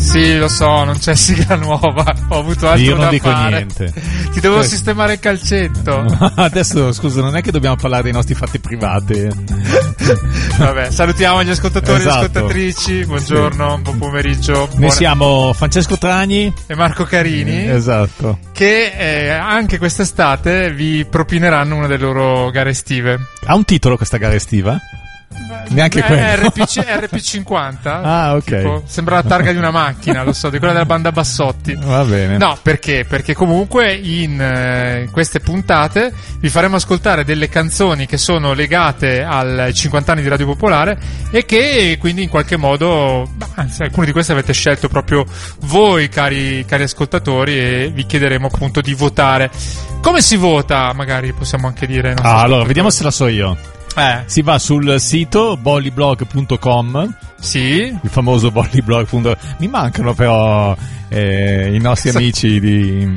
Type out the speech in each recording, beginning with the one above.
Sì, lo so, non c'è sigla nuova, ho avuto altro Io non da dico fare. niente. Ti devo sistemare il calcetto. Adesso, scusa, non è che dobbiamo parlare dei nostri fatti privati. Vabbè, salutiamo gli ascoltatori e le Esatto. ascoltatrici. Buongiorno, Sì. buon pomeriggio. Noi siamo Francesco Tragni e Marco Carini. Esatto. Che anche quest'estate vi propineranno una delle loro gare estive. Ha un titolo questa gara estiva? Neanche quello. RP50. Ah, ok. Tipo, sembra la targa di una macchina, lo so, di quella della banda Bassotti. Va bene. No, perché? Perché comunque in queste puntate vi faremo ascoltare delle canzoni che sono legate ai 50 anni di Radio Popolare e che quindi in qualche modo alcune di queste avete scelto proprio voi, cari ascoltatori, e vi chiederemo appunto di votare. Come si vota? Magari possiamo anche dire. Allora, vediamo se la so io. Si va sul sito bollyblog.com. Sì. Il famoso bollyblog.com. Mi mancano però i nostri amici di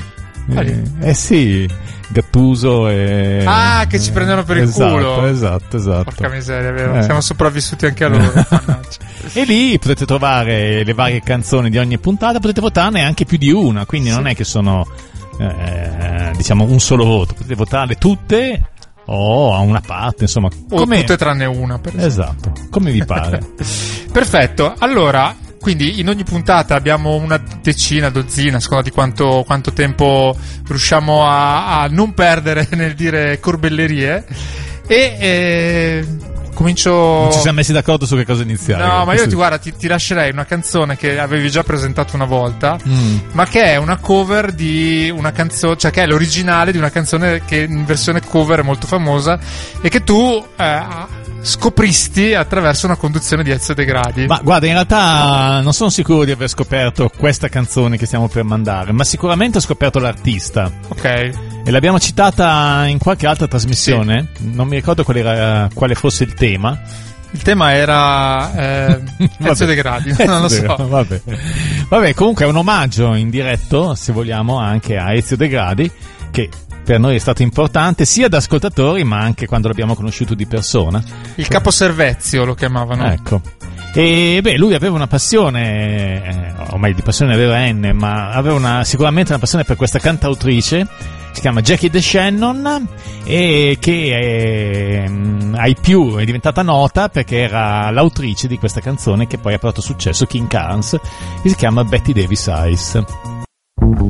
sì, Gattuso e che ci prendono per il culo. Esatto. Porca miseria, vero? Siamo sopravvissuti anche a loro. E lì potete trovare le varie canzoni di ogni puntata, potete votarne anche più di una, quindi non è che sono diciamo un solo voto, potete votarle tutte o a una parte, insomma, o tutte tranne una, per esempio. Esatto, come vi pare. Perfetto. Allora, quindi in ogni puntata abbiamo una decina, dozzina, a seconda di quanto tempo riusciamo a non perdere nel dire corbellerie, e comincio. Non ci siamo messi d'accordo su che cosa iniziare. No, ma io ti lascerei una canzone che avevi già presentato una volta, ma che è una cover di una canzone, cioè che è l'originale di una canzone che in versione cover è molto famosa e che tu scopristi attraverso una conduzione di Ezio De Gradi. Ma guarda, in realtà non sono sicuro di aver scoperto questa canzone che stiamo per mandare, ma sicuramente ho scoperto l'artista. Ok. E l'abbiamo citata in qualche altra trasmissione, sì. Non mi ricordo quale fosse il tema. Il tema era Ezio De Gradi, non lo so. Vabbè, comunque è un omaggio in diretto, se vogliamo, anche a Ezio De Gradi, che per noi è stato importante sia da ascoltatori ma anche quando l'abbiamo conosciuto di persona. Il caposervezio lo chiamavano. Ecco. E lui aveva una passione, ormai di passione aveva N, ma aveva sicuramente una passione per questa cantautrice, si chiama Jackie DeShannon, e che ai più è diventata nota perché era l'autrice di questa canzone che poi ha portato successo, King Carnes, che si chiama Betty Davis Eyes.